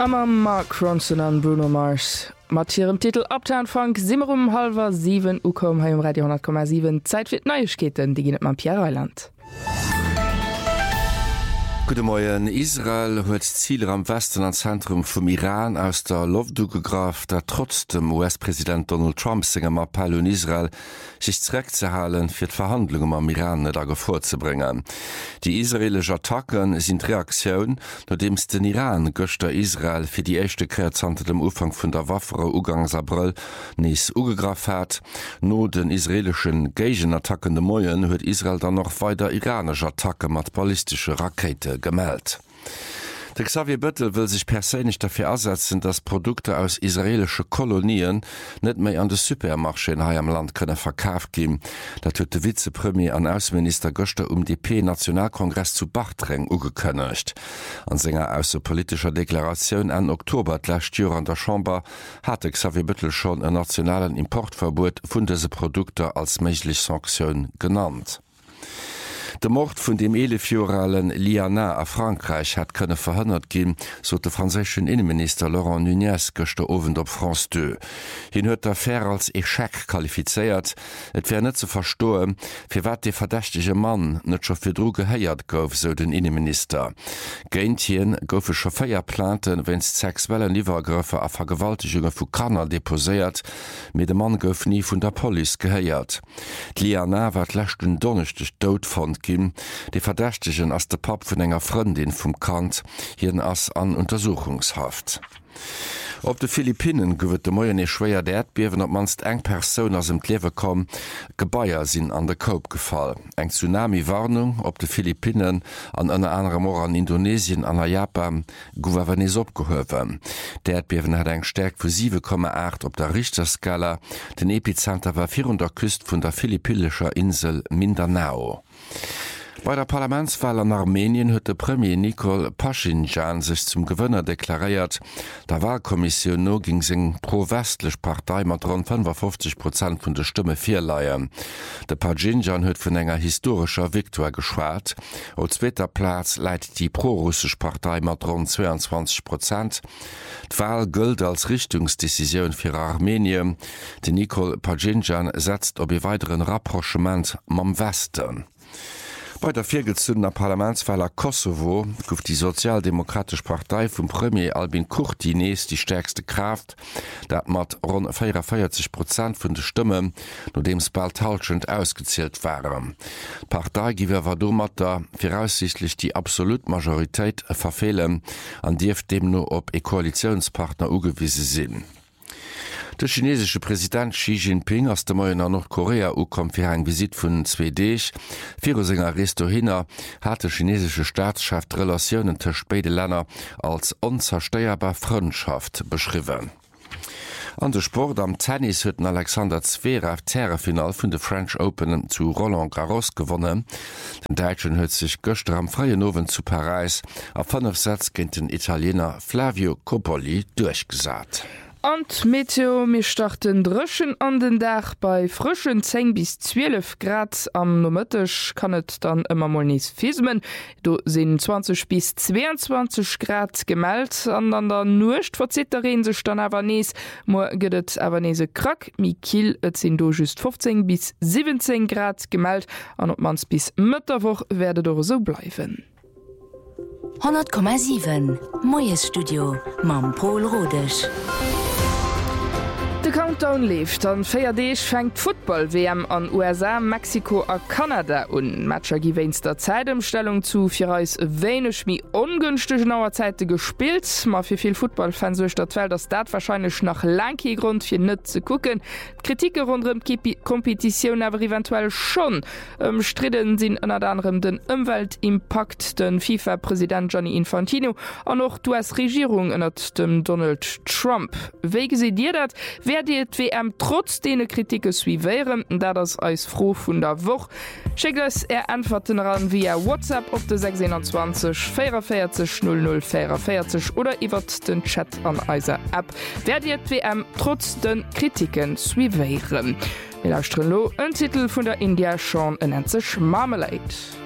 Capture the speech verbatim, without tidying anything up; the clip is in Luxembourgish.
Am Mark Ronson an Bruno Mars. Mat hirem Titel Uptown Funk simmer um halber sieben Ukom ha um Radio hundert Komma sieben Zeit fir Neuigkeiten, die ginnet man Pierre Eiland. Gute Morgen. Israel huet Ziele am Westen an Zentrum vum Iran aus der Luft gegraf, dat trotz dem U S-Präsident Donald Trump segem Appell an Israel sich zurückzuhalen, fir d' Verhandlungen am Iran net a vorzubringen. Die israelische Attacken sind Reaktion, nachdem es den Iran göster Israel fir die echte Kreazante dem Ufang vun der Waffere Ugangs April nies ugegraf hat. No den israelischen Gegenattacken de Moien huet Israel dann noch weiter iranische Attacke mat ballistische Rakete gemeldet. Der Xavier Bettel will sich persönlich dafür ersetzen, dass Produkte aus israelische Kolonien nicht mehr an den Supermarschen hier im Land können verkauft gehen. Das hat der Vizepremier und Außenminister Göster um die P-Nationalkongress zu Bachtreng ugekündigt. An seiner außenpolitischer Deklaration Ende Oktober letztes Jahr an der Chambre hatte Xavier Bettel schon ein nationalen Importverbot von diesen Produkten als mögliche Sanktion genannt. Der Mord vun dem elefjoralen Liana a Frankreich hat könne verhindert gin, so der franzischen Innenminister Laurent Nunez gestern Abend op France zwei. Hin huet der Affaire als Echec qualifiziert. Et wär net zu verstoen, fir wat de verdächtige Mann net scho fir Dro geheiert gouf, so den Innenminister. Geintien goufe scho Feierplanten, wenns sexuellen Liefergriffe a Vergewaltigungen vu Kanner deposiert, mit dem Mann gouf nie vun der Police geheiert. Liana wat lächten donnechtech dod fand. Die Verdächtigen as der Pap vun enger Freundin vum Kant hien ass an Untersuchungshaft. Op de Philippinen gowet de Moien e schwéier Erdbeben, op manst eng Persoun ass em Klewe kom, Gebaier sinn an de Koop gefall. Eng Tsunami-Warnung op de Philippinen an ënner andere Mor an Indonesien an a Japan gower nees opgehowen. D'Erdbeben hat eng Stärk vu sieben Komma acht op der Richterskala. Den Epizenter war vierhundert Küst vun der philippinescher Insel Mindanao. Bei der Parlamentswahl an Armenien huet der Premier Nikol Pashinjan sich zum Gewinner deklariert. Der Wahlkommission no ging seg pro-westlech Partei mat rund fünfundfünfzig Prozent vun der Stimme firleiien. Der Pashinjan huet vun enger historischer Viktor geschwart. Au zweiter Platz leitet die pro-russsisch Partei mat rund zweiundzwanzig Prozent. D'Wahl gilt als Richtungsdecision fir Armenien. Den Nikol Pashinjan setzt op e weiteren Rapprochement mam Westen. Bei der viergezündener Parlamentswahl Kosovo gouf die Sozialdemokratische Partei vum Premier Albin Kurti nees die stärkste Kraft, dat mat rund vierundvierzig Prozent vun de Stimmen, no dems bald tauschend ausgezielt waren. Partei giwer war domatter voraussichtlich die Absolutmajoritéit verfehlen, an Dief dem no op e Koalitionspartner ugewiese sinn. Der chinesische Präsident Xi Jinping aus dem Moyen an Nordkorea ukom fir eng Visit vun zwei Dech. Vier Sänger Resto hinner hat de chinesische Staatsschaft Relationen tech beide Länder als unzersteuerbar Freundschaft beschrieben. An de Sport am Tennis hueten Alexander Zverev Terrefinal vun de French Open zu Roland Garros gewonnen. Den Deitschen huet sich gëster am freien Owen zu Paris a fünf Sätze gegen den Italiener Flavio Coppoli durchgesat. Und Meteo, wir starten drschen an den Dach bei frischen zehn bis zwölf Grad. Am Nometisch kann es dann immer mal nicht fismen. Da sind zwanzig bis zweiundzwanzig Grad gemeldet. Und an der Nacht verzittern sich dann aber nicht. Morgen geht es aber nicht so krack. Mit Kiel sind da just fünfzehn bis siebzehn Grad gemeldet. Und ob man es bis Mittwoch werde doch so bleiben. hundert Komma sieben Moyes Studio mam Paul Rodech. Der Countdown lebt. An vier Dech fängt Football-W M an U S A, Mexiko a Kanada un. Matscher gewinnt der Zeitumstellung zu fir eis wenigch mi ungünstig nauer Zeite gespielt. Ma fir viel Footballfans sech dat Welt das dat wahrscheinlich nach Lanki Grund fir net zu gucken. Kritike rund um Kompetition aber eventuell schon. Ähm, stritten sind unter anderem den Umweltimpakt, den FIFA-Präsident Gianni Infantino an noch du als Regierung ënnert dem Donald Trump. Wege se dir dat? Wer die W M trotz dene Kritike suivieren, da das als froh vun der Woche. Schickes er antworten ran via WhatsApp auf de sechs zwanzig vierundvierzig null null vierundvierzig oder iwwer den Chat an eiser App. Wer die W M trotz den Kritiken suivieren. Wir lauschtren lo, ein Titel von der India Sean nennt sich Marmalade.